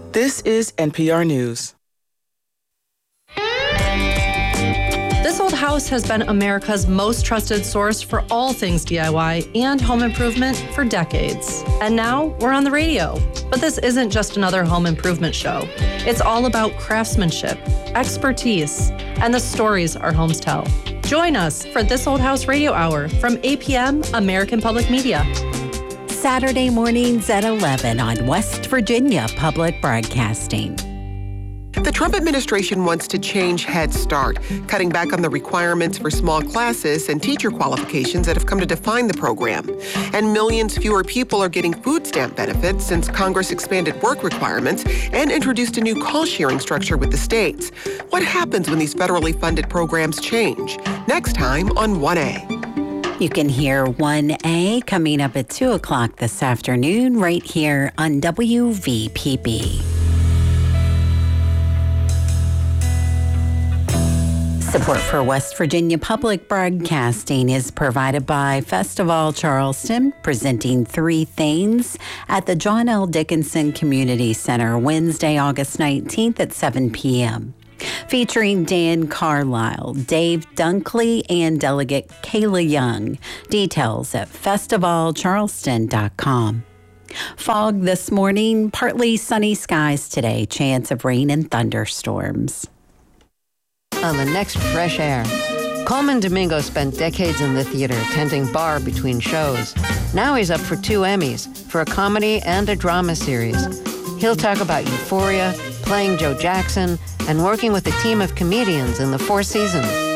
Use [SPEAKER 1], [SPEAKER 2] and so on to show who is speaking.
[SPEAKER 1] This is NPR News.
[SPEAKER 2] This Old House has been America's most trusted source for all things DIY and home improvement for decades. And now we're on the radio. But this isn't just another home improvement show. It's all about craftsmanship, expertise, and the stories our homes tell. Join us for This Old House Radio Hour from 8 p.m. American Public Media.
[SPEAKER 3] Saturday mornings at 11 on West Virginia Public Broadcasting.
[SPEAKER 4] The Trump administration wants to change Head Start, cutting back on the requirements for small classes and teacher qualifications that have come to define the program. And millions fewer people are getting food stamp benefits since Congress expanded work requirements and introduced a new call-sharing structure with the states. What happens when these federally funded programs change? Next time on 1A.
[SPEAKER 3] You can hear 1A coming up at 2 o'clock this afternoon right here on WVPB. Support for West Virginia Public Broadcasting is provided by Festival Charleston, presenting Three Things at the John L. Dickinson Community Center Wednesday, August 19th at 7 p.m. Featuring Dan Carlisle, Dave Dunkley, and Delegate Kayla Young. Details at festivalcharleston.com. Fog this morning, partly sunny skies today, chance of rain and thunderstorms.
[SPEAKER 5] On the next Fresh Air, Coleman Domingo spent decades in the theater, tending bar between shows. Now he's up for 2 Emmys, for a comedy and a drama series. He'll talk about Euphoria, playing Joe Jackson, and working with a team of comedians in the Four Seasons.